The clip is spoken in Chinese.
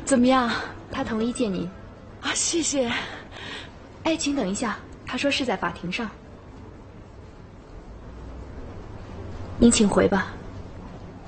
怎么样？ 他同意见您。 啊，谢谢。 哎，请等一下，他说是在法庭上。您请回吧。